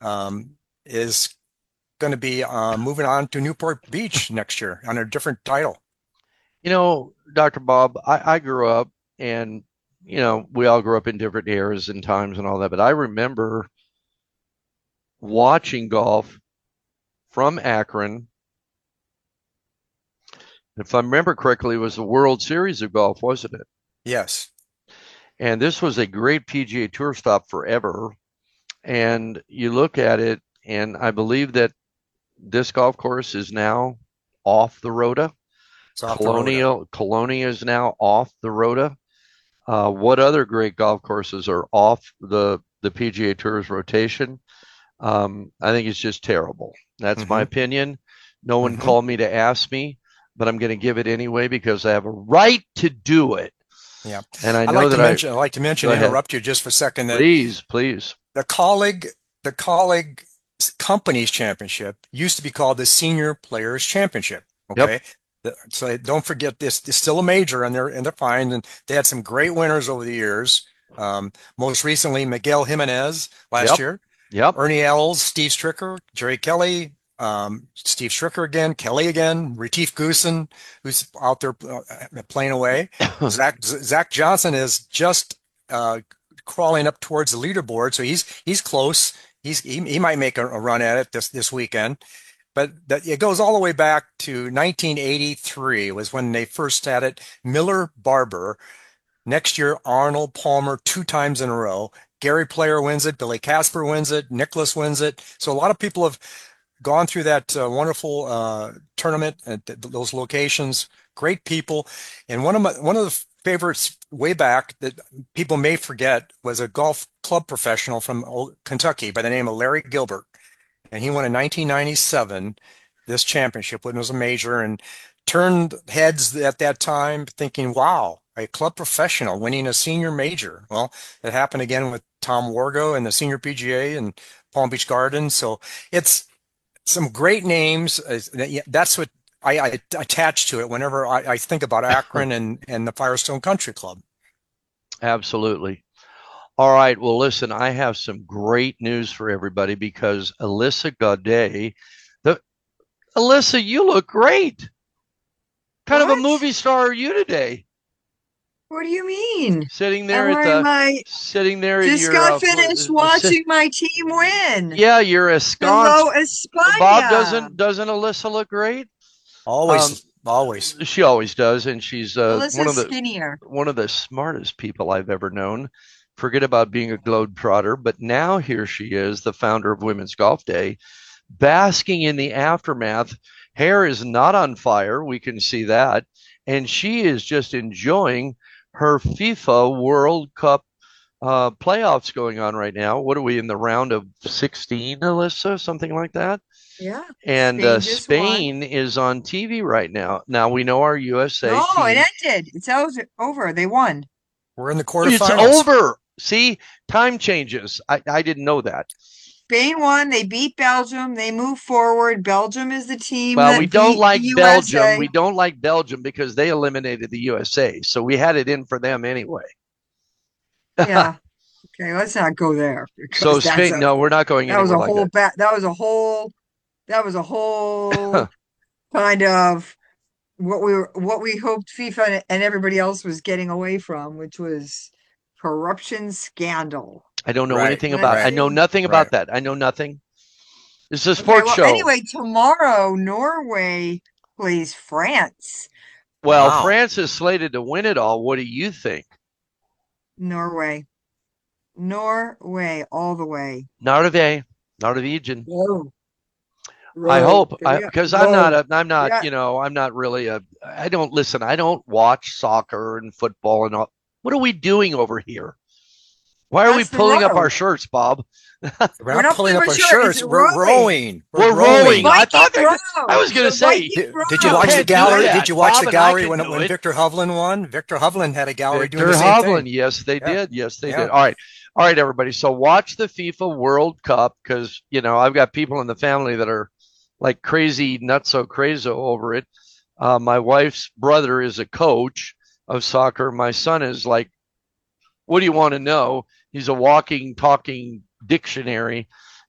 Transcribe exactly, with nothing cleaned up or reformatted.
um, is going to be uh, moving on to Newport Beach next year on a different title. You know, doctor Bob, I, I grew up and, you know, we all grew up in different eras and times and all that, but I remember watching golf from Akron. If I remember correctly, it was the World Series of golf, wasn't it? Yes. And this was a great P G A Tour stop forever. And you look at it, and I believe that this golf course is now off the Rota. It's off the Rota. Colonial Colonia is now off the Rota. Uh, what other great golf courses are off the the P G A Tour's rotation? Um, I think it's just terrible. That's my Hmm. opinion. No one Hmm. called me to ask me, but I'm going to give it anyway because I have a right to do it. Yeah. And I I'd know like to that I mention, I'd like to mention, go ahead. interrupt you just for a second, that Please, please. the colleague, the colleague companies championship used to be called the Senior Players Championship. Yep. Okay. So don't forget this. It's still a major, and they're and they're fine. And they had some great winners over the years. Um, most recently, Miguel Jimenez last Yep. year, Yep. Ernie Els, Steve Stricker, Jerry Kelly, um, Steve Stricker again, Kelly again, Retief Goosen, who's out there uh, playing away. Zach Zach Johnson is just uh, crawling up towards the leaderboard, so he's he's close. He's he, he might make a, a run at it this this weekend. But that it goes all the way back to nineteen eighty-three was when they first had it. Miller Barber. Next year, Arnold Palmer two times in a row. Gary Player wins it. Billy Casper wins it. Nicholas wins it. So a lot of people have gone through that uh, wonderful uh, tournament at th those locations. Great people. And one of my one of the favorites way back that people may forget was a golf club professional from Kentucky by the name of Larry Gilbert, and he won in nineteen ninety-seven this championship when it was a major, and turned heads at that time thinking, wow, a club professional winning a senior major. Well, it happened again with Tom Wargo and the Senior P G A and Palm Beach Gardens. So it's some great names. That's what I, I attach to it whenever I, I think about Akron and, and the Firestone Country Club. Absolutely. All right. Well, listen, I have some great news for everybody because Alyssa Godet, the Alyssa, you look great. Kind of a What? movie star are you today? What do you mean? Sitting I'm there at wearing the my, sitting there in just your got uh, finished si- watching my team win. yeah, you're ensconced. Hello, Bob Espana. doesn't doesn't Alyssa look great? Um, Always, always. she always does, and she's uh, one of Alyssa's the skinnier. one of the smartest people I've ever known. Forget about being a globetrotter, but now here she is, the founder of Women's Golf Day, basking in the aftermath. Hair is not on fire, we can see that, and she is just enjoying her FIFA World Cup uh, playoffs going on right now. What are we in the round of sixteen, Alyssa? Something like that. Yeah. And uh, Spain just won. Spain is on T V right now. Now we know our U S A No, team. it ended. It's over. They won. We're in the It's quarterfinals. over. See, time changes. I, I didn't know that. Spain won. They beat Belgium. They move forward. Belgium is the team Well, we that don't beat the like Belgium. U S A. We don't like Belgium because they eliminated the U S A. So we had it in for them anyway. Yeah. Okay, let's not go there So because that's Spain, a no, we're not going that was anywhere a like whole that. bat. That was a whole. That was a whole kind of what we were, what we hoped FIFA and everybody else was getting away from, which was corruption scandal. I don't know Right, anything Let's about. I right, know see. nothing right. about that. I know nothing. It's a Okay, sports well, show. anyway, tomorrow Norway plays France. Well, Wow. France is slated to win it all. What do you think? Norway. Norway all the way. Norway, Norwegian. Whoa. I Whoa. hope I Yeah. because I'm not Whoa. a I'm not Yeah. you know I'm not really a I don't listen. I don't watch soccer and football and all. What are we doing over here? Why are we That's the pulling up our row. shirts, Bob? We're We're not not pulling playing up for our sure. It's shirts. We're rowing. rowing. We're We're rowing. rowing. I thought Viking that I row. was It's going to a say Viking Did, did you you watch the row. can't do gallery? Did that. you watch Bob the and I gallery can when do when it. Victor Hovland won? Victor Hovland had a gallery doing Victor the same Hovland. thing. Yes, they Yeah, did. Yes, they yeah. did. All right. All right, everybody. So watch the FIFA World Cup because, you know, I've got people in the family that are like crazy, not so crazy over it. Uh, my wife's brother is a coach of soccer. My son is like, what do you want to know? He's a walking, talking dictionary.